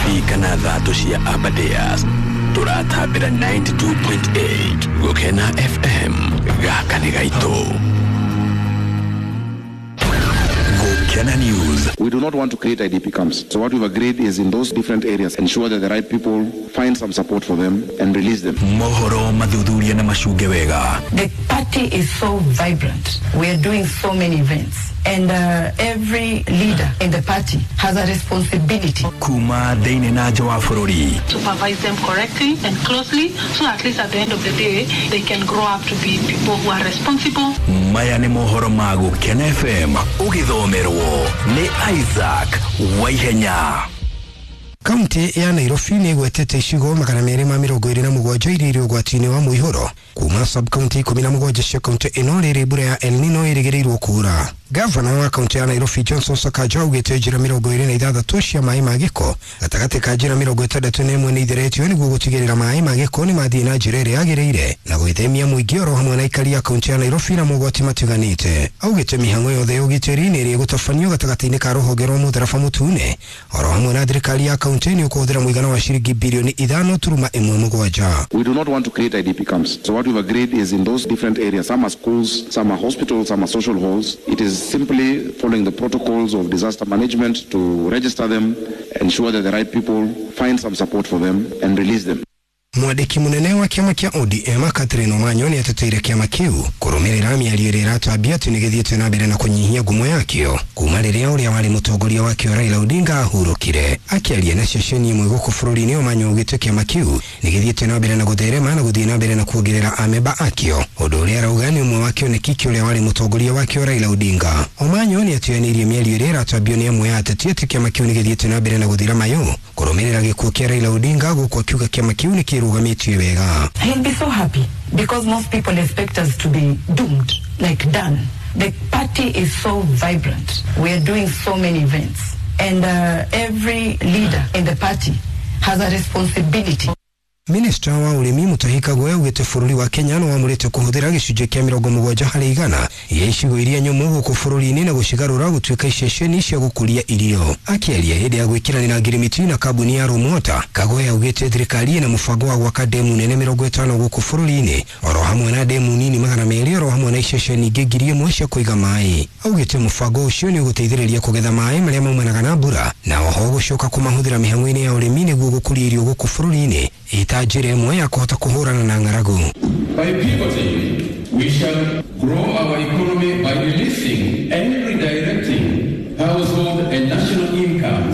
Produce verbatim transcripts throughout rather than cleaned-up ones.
kana thatu cia Abadeas turatambira ninety-two point eight Gukena F M gaka ni gaito. Gukena News. We do not want to create I D P camps. So what we've agreed is in those different areas, ensure that the right people find some support for them and release them. Mohoro madhudhuria na mashuge wega. The party is so vibrant. We are doing so many events. And uh, every leader in the party has a responsibility. Kuma deine na jawa furori. Supervise them correctly and closely, so at least at the end of the day, they can grow up to be people who are responsible. Maya ni mohoro magu Gukena F M. Ugithomerwo ni Isaac Waihenya. Kaunti ya Nairobi ni gwetete icigo magana meri ma mirongo iri na mugwanja iria ugwatini wa muihoro kuma sub-county kumi na mugwanja cia kaunti ino riri mbura ya El Nino irigirirwo kuura. Gavana wa kaunti ya Nairobi Johnson Sakaja augite njira mirongo iri na ithathatũ cia maĩ ma gĩko gatagati ka njira mirongo ĩtandatũ na ĩmwe nĩ itheretio nĩguo gũtigĩrĩra maĩ ma gĩko nĩ mathiĩ na njĩra ĩrĩa yagĩrĩire na gwĩthemia mũingĩ oro hamwe na aikari a kaunti ya Nairobi na mogwati matiganĩte. Augite mĩhang'o yothe ya ũgitĩri nĩ ĩrĩ gũtabanio gatagatĩ-inĩ ka rũhonge rwa mũtharaba mũtune oro hamwe na thirikari ya kaunti nĩ ũkũhũthĩra mũigana wa ciringi bilioni ithano turuma ĩmwe mũgwanja. We do not want to create I D P camps. So what we've agreed is in those different areas, some are schools, some are hospitals, some are social halls. It is simply following the protocols of disaster management to register them, ensure that the right people find some support for them and release them. Mwandiki munene wa kiama kia O D M Catherine Omanyo ni ateteire kiama kiu kurumirira miario ĩrĩa ĩratambia atĩ nĩgĩthiĩte na mbere na kũnyihia ngumo yakĩo kuma rĩrĩa ũrĩa warĩ mũtongoria wakĩo Raila Odinga ahurũkire. Akĩaria na ceceni ĩmwe gũkũ bũrũri-inĩ, Omanyo augĩte kiama kiu nĩgĩthiĩte na mbere na gũtherema na gũthiĩ na mbere na kuongerera amemba akĩo, ũndũ ũrĩa arauga nĩ ũmwe wa kĩoneki ũrĩa warĩ mũtongoria wakĩo Raila Odinga. Omanyo nĩ atuanĩirie miario ĩrĩa ĩratambio nĩ amwe ya ateti atĩ kiama kiu nĩgĩthiĩte na mbere na gũthira mayo kũrũmĩrĩra gĩkuũ kĩa Raila Odinga, gũkũ akiuga kiama kiu nĩ kĩrũgamĩtie wega. He'll be so happy because most people expect us to be doomed, like done. The party is so vibrant. We are doing so many events. And uh, every leader in the party has a responsibility. Minister wa urimi Mutahi Kagwe augite bũrũri wa Kenya no wamũrĩte kũhũthĩra gĩcunjĩ kĩa mĩrongo mũgwanja harĩ igana ya icigo iria nyũmũ gũkũ bũrũri-inĩ na gũcigarũra gũtuĩka iceceni cia gũkũria irio. Akĩaria hĩndĩ ya gwĩkĩranĩra ngirimiti na kambuni ya Rumota, Kagwe augite thirikari ĩna mũbango wa gwaka demu nene mĩrongo ĩtano gũkũ bũrũri-inĩ, oro hamwe na demu nini magana merĩ, oro hamwe na iceceni ingĩ ngiri ĩmwe cia kũiga maĩ. Augite mũbango ũcio nĩ ũgũteithĩrĩria kũgetha maĩ marĩa maumanaga na mbura na oho gũcoka kũmahũthĩra mĩhang'o-inĩ ya ũrĩmi nĩguo gũkũria irio gũkũ bũrũri-inĩ ĩta njĩra ĩmwe ya kũhota kũhũrana na ng'aragu. By pivoting, we shall grow our economy by releasing and redirecting household and national incomes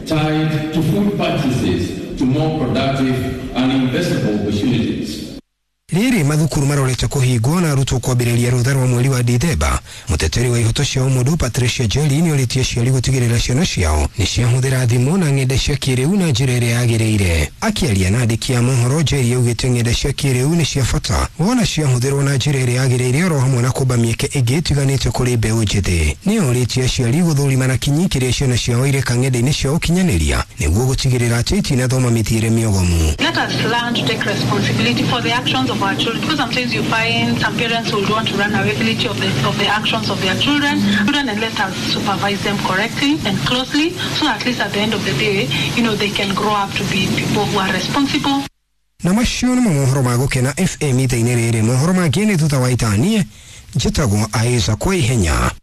tied to food purchases to more productive and investable opportunities. Riri mathukuru marorete kuhingwo na arutwo kwambĩrĩria rũtha rwa mweri wa Dithemba. Mũteteri wa ihoto cia ũmũndũ Patricia Njeri nĩ oritie aciari gũtigĩrĩra ciana ciao nĩ ciahũthĩra thimũ na ng'enda cia kĩrĩu na njĩra ĩrĩa yagĩrĩire. Akĩaria na andĩki a mohoro, Njeri augĩte ng'enda cia kĩrĩu nĩ cia bata wona ciahũthĩrwo na njĩra ĩrĩa yagĩrĩire, oro hamwe na kũmba mĩeke ĩngĩ ĩtiganĩte kũrĩ mbeũ njĩthĩ. Nĩ oritie aciari gũthũrima na kinyi kĩrĩa ciana ciao ireka ng'enda-inĩ cia ũkinyanĩria nĩguo gũtigĩrĩra atĩ itinathoma mĩthiĩre mĩogomu. Let us learn to take responsibility for the actions of our children, because sometimes you find some parents who want to run away of the, of the actions of their children, children and let us supervise them correctly and closely, so at least at the end of the day, you know, they can grow up to be people who are responsible. Na macio nĩ mohoro ma Gukena F M ithenya rĩrĩ. Mohoro mangĩ nĩ thutha wa itanie njĩtagwo Isaac Waihenya.